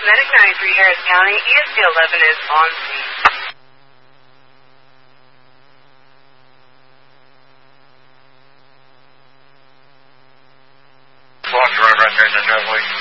Medic 93 Harris County, ESP 11 is on scene. Walk to right there in the driveway.